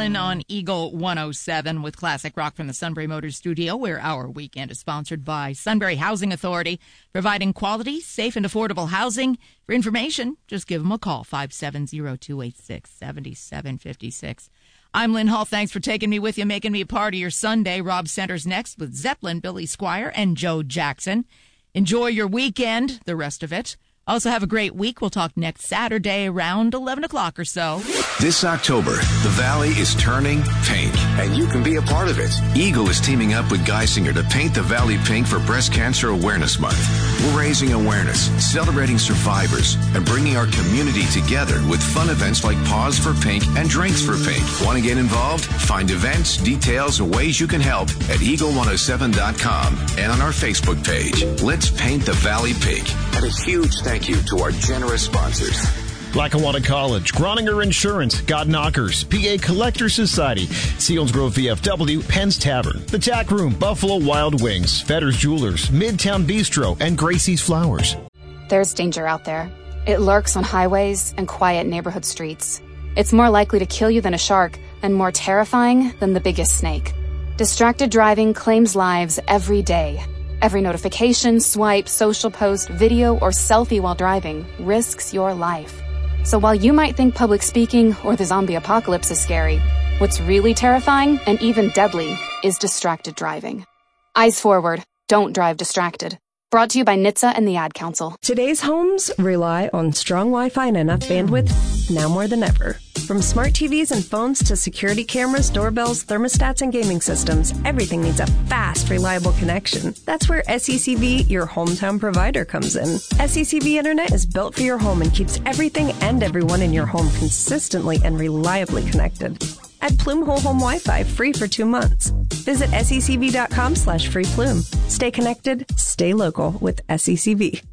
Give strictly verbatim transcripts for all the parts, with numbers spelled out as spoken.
Zeppelin on Eagle one oh seven with classic rock from the Sunbury Motors Studio, where our weekend is sponsored by Sunbury Housing Authority, providing quality, safe, and affordable housing. For information, just give them a call, five seven zero, two eight six, seven seven five six. I'm Lynn Hall. Thanks for taking me with you, making me a part of your Sunday. Rob Centers next with Zeppelin, Billy Squier, and Joe Jackson. Enjoy your weekend, the rest of it. Also have a great week. We'll talk next Saturday around eleven o'clock or so. This October, the Valley is turning pink, and you can be a part of it. Eagle is teaming up with Geisinger to paint the Valley pink for Breast Cancer Awareness Month. We're raising awareness, celebrating survivors, and bringing our community together with fun events like Pause for Pink and Drinks for Pink. Want to get involved? Find events, details, and ways you can help at eagle one oh seven dot com and on our Facebook page. Let's paint the Valley pink. And a huge thank Thank you to our generous sponsors. Lackawanna College, Groninger Insurance, God Knockers, P A Collector Society, Seals Grove V F W, Penn's Tavern, The Tack Room, Buffalo Wild Wings, Fetter's Jewelers, Midtown Bistro, and Gracie's Flowers. There's danger out there. It lurks on highways and quiet neighborhood streets. It's more likely to kill you than a shark, and more terrifying than the biggest snake. Distracted driving claims lives every day. Every notification, swipe, social post, video, or selfie while driving risks your life. So while you might think public speaking or the zombie apocalypse is scary, what's really terrifying and even deadly is distracted driving. Eyes forward. Don't drive distracted. Brought to you by N H T S A and the Ad Council. Today's homes rely on strong Wi-Fi and enough bandwidth now more than ever. From smart T Vs and phones to security cameras, doorbells, thermostats, and gaming systems, everything needs a fast, reliable connection. That's where S E C V, your hometown provider, comes in. S E C V Internet is built for your home and keeps everything and everyone in your home consistently and reliably connected. Add Plume Whole Home Wi-Fi free for two months. Visit secv.com slash free Plume. Stay connected, stay local with S E C V.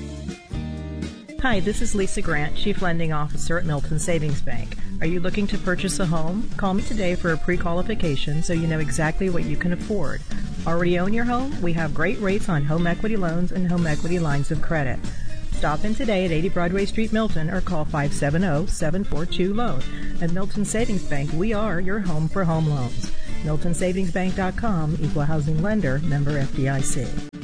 Hi, this is Lisa Grant, Chief Lending Officer at Milton Savings Bank. Are you looking to purchase a home? Call me today for a pre-qualification so you know exactly what you can afford. Already own your home? We have great rates on home equity loans and home equity lines of credit. Stop in today at eighty Broadway Street, Milton, or call five seven zero, seven four two, loan. At Milton Savings Bank, we are your home for home loans. milton savings bank dot com, Equal Housing Lender, member F D I C.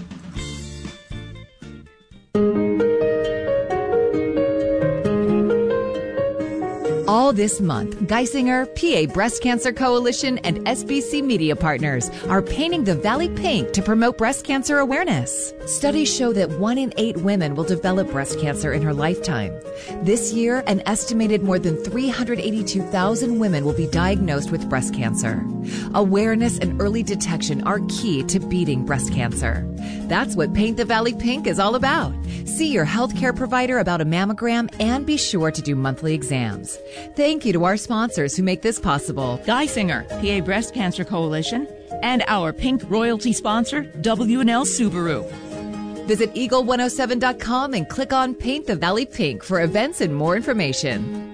All this month, Geisinger, P A Breast Cancer Coalition, and S B C Media Partners are painting the Valley pink to promote breast cancer awareness. Studies show that one in eight women will develop breast cancer in her lifetime. This year, an estimated more than three hundred eighty-two thousand women will be diagnosed with breast cancer. Awareness and early detection are key to beating breast cancer. That's what Paint the Valley Pink is all about. See your healthcare provider about a mammogram and be sure to do monthly exams. Thank you to our sponsors who make this possible. Geisinger, P A Breast Cancer Coalition, and our pink royalty sponsor, W and L Subaru. Visit eagle one oh seven dot com and click on Paint the Valley Pink for events and more information.